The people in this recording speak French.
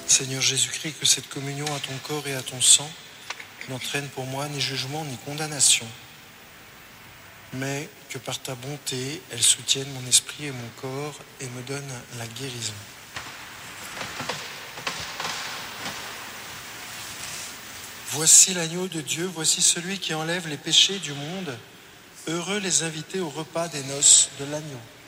Seigneur Jésus-Christ, que cette communion à ton corps et à ton sang n'entraîne pour moi ni jugement ni condamnation, mais que par ta bonté, elle soutienne mon esprit et mon corps et me donne la guérison. Voici l'agneau de Dieu, voici celui qui enlève les péchés du monde. Heureux les invités au repas des noces de l'agneau.